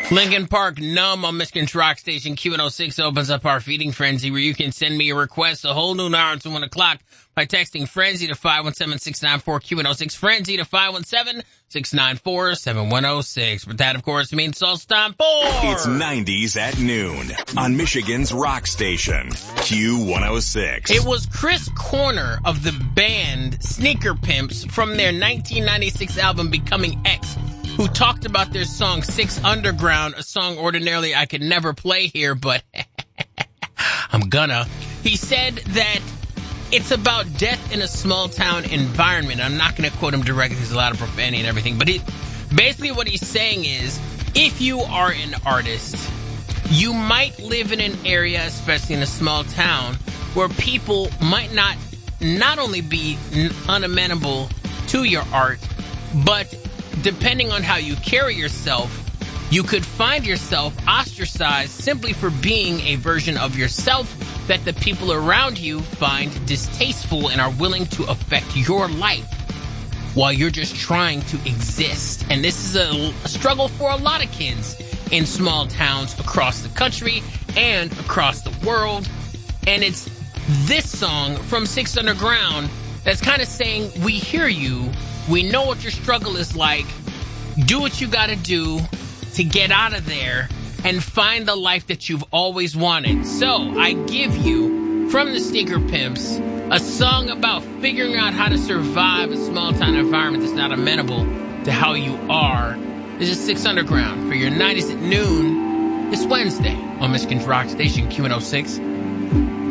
Lincoln Park Numb on Michigan's Rock Station. Q106 opens up our feeding frenzy where you can send me a request a whole noon hour until 1 o'clock by texting Frenzy to 517-694-Q106. Frenzy to 517-694-7106. But that, of course, means it's all time for... It's 90s at noon on Michigan's Rock Station. Q106. It was Chris Corner of the band Sneaker Pimps from their 1996 album Becoming X who talked about their song Six Underground, a song ordinarily I could never play here, but I'm gonna. He said that it's about death in a small town environment. I'm not going to quote him directly, there's a lot of profanity and everything, but basically what he's saying is, if you are an artist, you might live in an area, especially in a small town, where people might not only be unamenable to your art, but depending on how you carry yourself, you could find yourself ostracized simply for being a version of yourself that the people around you find distasteful and are willing to affect your life while you're just trying to exist. And this is a struggle for a lot of kids in small towns across the country and across the world. And it's this song from Six Underground that's kind of saying, we hear you, we know what your struggle is like, do what you gotta do to get out of there and find the life that you've always wanted. So I give you, from the Sneaker Pimps, a song about figuring out how to survive a small town environment that's not amenable to how you are. This is Six Underground for your 90s at noon this Wednesday on Michigan's Rock Station, Q106.